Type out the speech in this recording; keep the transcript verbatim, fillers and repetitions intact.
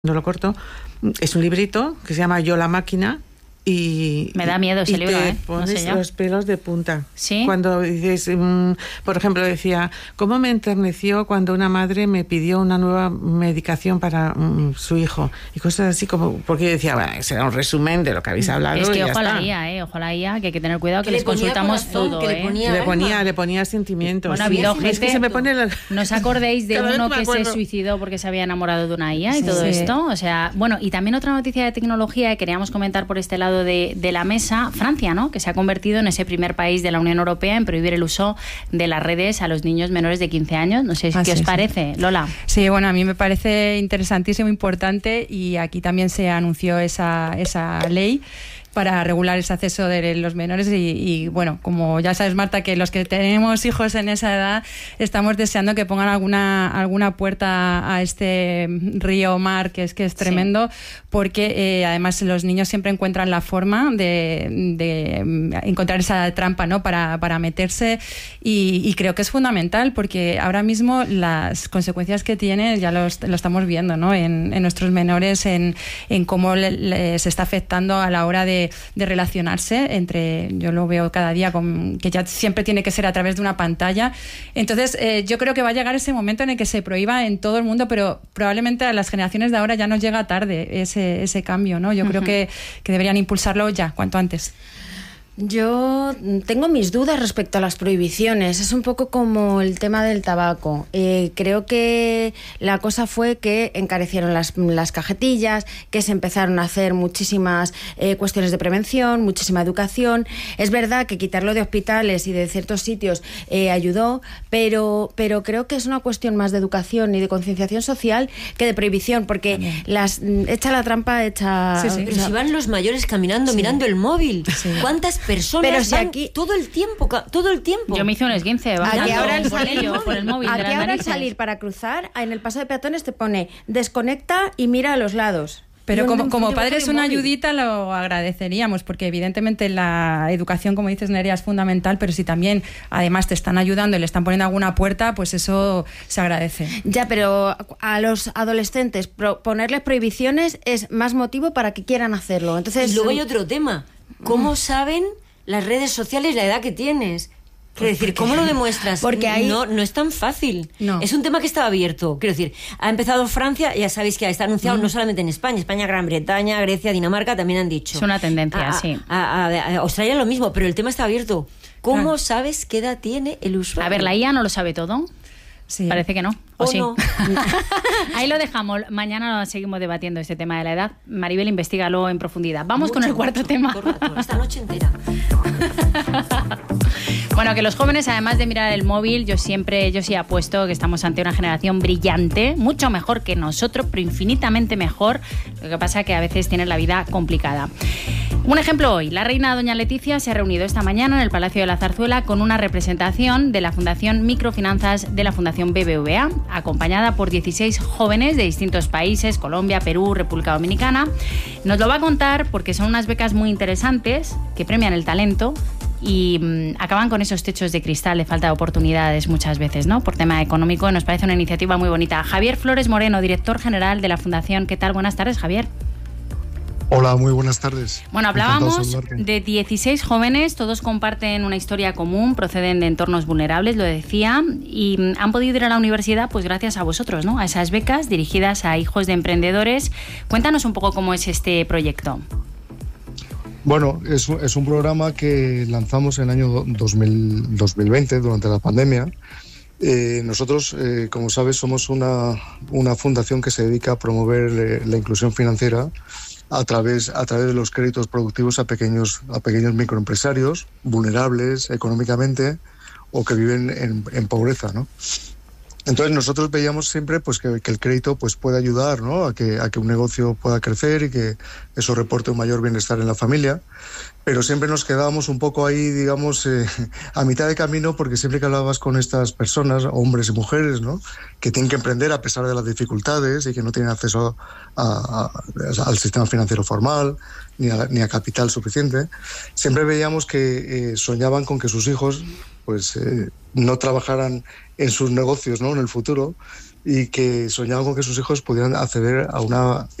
no lo corto, es un librito que se llama Yo la máquina y me da miedo ese y libro, te ¿eh? pones No sé yo. los pelos de punta. ¿Sí? Cuando dices, um, por ejemplo, decía, ¿cómo me enterneció cuando una madre me pidió una nueva medicación para um, su hijo? Y cosas así como, porque yo decía, bueno, será un resumen de lo que habéis hablado. Es que y ya ojo a la está. I A, ¿eh? Ojo a la I A, que hay que tener cuidado, que, Que les le ponía consultamos corazón, todo, que ¿eh? le ponía- Le ponía, alma. le ponía sentimientos. Bueno, ha Sí, habido sí, gente... es que se me pone la... ¿No os acordéis de Cada vez uno me que se acuerdo. suicidó porque se había enamorado de una I A y Sí. todo Sí. esto? O sea, bueno, y también otra noticia de tecnología que queríamos comentar por este lado de, de la mesa, Francia, ¿no? Que se ha convertido en ese primer país de la Unión Europea en prohibir el uso de las redes a los niños menores de quince años. No sé Ah, qué sí, os sí. parece, Lola. Sí, bueno, a mí me parece interesantísimo, importante, y aquí también se anunció esa, esa ley para regular ese acceso de los menores y, y, bueno, como ya sabes, Marta, que los que tenemos hijos en esa edad estamos deseando que pongan alguna alguna puerta a este río o mar que es que es tremendo, sí. porque eh, además los niños siempre encuentran la forma de, de encontrar esa trampa, ¿no? para, para meterse y, y creo que es fundamental porque ahora mismo las consecuencias que tiene ya lo, lo estamos viendo, ¿no? en, en nuestros menores, en, en cómo le, les está afectando a la hora de de relacionarse entre, yo lo veo cada día con, que ya siempre tiene que ser a través de una pantalla. Entonces eh, yo creo que va a llegar ese momento en el que se prohíba en todo el mundo, pero probablemente a las generaciones de ahora ya nos llega tarde ese, ese cambio, ¿no? Yo uh-huh. creo que, que deberían impulsarlo ya, cuanto antes. Yo tengo mis dudas respecto a las prohibiciones. Es un poco como el tema del tabaco. Eh, creo que la cosa fue que encarecieron las, las cajetillas, que se empezaron a hacer muchísimas eh, cuestiones de prevención, muchísima educación. Es verdad que quitarlo de hospitales y de ciertos sitios eh, ayudó, pero, pero creo que es una cuestión más de educación y de concienciación social que de prohibición, porque También. las echa la trampa, echa... Sí, sí. Pero o sea, si van los mayores caminando, sí. mirando el móvil. Sí. ¿Cuántas personas pero si van aquí todo el tiempo, todo el tiempo? Yo me hice un esguince, aquí ahora el por, salir, ello, por el móvil aquí de las ahora narices. el salir para cruzar, en el paso de peatones te pone desconecta y mira a los lados. Pero un, como, un como padres una móvil. ayudita lo agradeceríamos, porque evidentemente la educación, como dices, Nerea, es fundamental, pero si también además te están ayudando y le están poniendo alguna puerta, pues eso se agradece. Ya, pero a los adolescentes pro, ponerles prohibiciones es más motivo para que quieran hacerlo. Entonces, y luego hay otro tema. ¿Cómo saben las redes sociales la edad que tienes? Quiero decir, ¿cómo lo demuestras? Porque ahí... no, no es tan fácil. No. Es un tema que estaba abierto. Quiero decir, ha empezado Francia, ya sabéis que está anunciado mm. no solamente en España, España, Gran Bretaña, Grecia, Dinamarca también han dicho. Es una tendencia, a, sí. A, a, a Australia lo mismo, pero el tema está abierto. ¿Cómo claro. sabes qué edad tiene el usuario? A ver, la I A no lo sabe todo. Sí. Parece que no. ¿O, ¿O sí? no? Ahí lo dejamos. Mañana seguimos debatiendo este tema de la edad. Maribel, investígalo en profundidad. Vamos mucho, con el cuarto mucho, tema. Correcto, esta noche entera. Bueno, que los jóvenes, además de mirar el móvil, yo siempre, yo sí apuesto que estamos ante una generación brillante, mucho mejor que nosotros, pero infinitamente mejor. Lo que pasa es que a veces tienen la vida complicada. Un ejemplo hoy. La reina doña Leticia se ha reunido esta mañana en el Palacio de la Zarzuela con una representación de la Fundación Microfinanzas de la Fundación B B V A, acompañada por dieciséis jóvenes de distintos países, Colombia, Perú, República Dominicana. Nos lo va a contar porque son unas becas muy interesantes que premian el talento y mmm, acaban con esos techos de cristal de falta de oportunidades muchas veces, ¿no? Por tema económico. Nos parece una iniciativa muy bonita. Javier Flores Moreno, director general de la Fundación. ¿Qué tal? Buenas tardes, Javier. Hola, muy buenas tardes. Bueno, hablábamos de dieciséis jóvenes, todos comparten una historia común, proceden de entornos vulnerables, lo decía, y han podido ir a la universidad pues gracias a vosotros, ¿no? A esas becas dirigidas a hijos de emprendedores. Cuéntanos un poco cómo es este proyecto. Bueno, es, es un programa que lanzamos en el año dos mil, dos mil veinte, durante la pandemia. Eh, nosotros, eh, como sabes, somos una, una fundación que se dedica a promover eh, la inclusión financiera a través, a través de los créditos productivos a pequeños, a pequeños microempresarios vulnerables económicamente o que viven en, en pobreza, ¿no? Entonces nosotros veíamos siempre pues que, que el crédito pues puede ayudar, ¿no? a que a que un negocio pueda crecer y que eso reporte un mayor bienestar en la familia, pero siempre nos quedábamos un poco ahí, digamos, eh, a mitad de camino, porque siempre que hablabas con estas personas, hombres y mujeres, ¿no? que tienen que emprender a pesar de las dificultades y que no tienen acceso a, a, al sistema financiero formal ni a, ni a capital suficiente, siempre veíamos que eh, soñaban con que sus hijos pues eh, no trabajaran en sus negocios, ¿no? en el futuro, y que soñaban con que sus hijos pudieran acceder a una